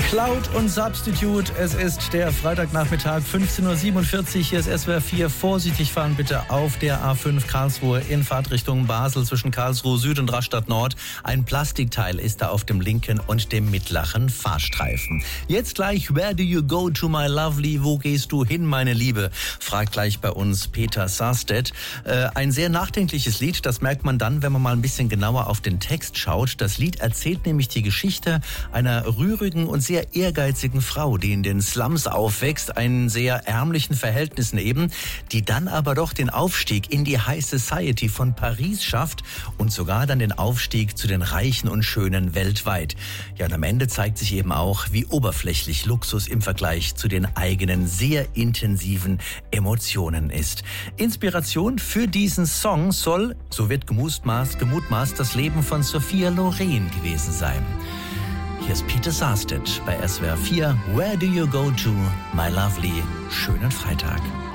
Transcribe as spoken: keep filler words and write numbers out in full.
Cloud und Substitute. Es ist der Freitagnachmittag, fünfzehn Uhr siebenundvierzig. Hier ist S W R vier. Vorsichtig fahren bitte auf der A fünf Karlsruhe in Fahrtrichtung Basel zwischen Karlsruhe Süd und Rastatt Nord. Ein Plastikteil ist da auf dem linken und dem mittleren Fahrstreifen. Jetzt gleich, where do you go to my lovely? Wo gehst du hin, meine Liebe? Fragt gleich bei uns Peter Sarstedt. Äh, ein sehr nachdenkliches Lied, das merkt man dann, wenn man mal ein bisschen genauer auf den Text schaut. Das Lied erzählt nämlich die Geschichte einer rührigen und sehr ehrgeizigen Frau, die in den Slums aufwächst, in sehr ärmlichen Verhältnissen eben, die dann aber doch den Aufstieg in die High Society von Paris schafft und sogar dann den Aufstieg zu den Reichen und Schönen weltweit. Ja, und am Ende zeigt sich eben auch, wie oberflächlich Luxus im Vergleich zu den eigenen sehr intensiven Emotionen ist. Inspiration für diesen Song soll, so wird gemutmaßt, gemutmaßt das Leben von Sophia Loren gewesen sein. Hier ist Peter Sarstedt bei S W R vier. Where do you go to, my lovely? Schönen Freitag.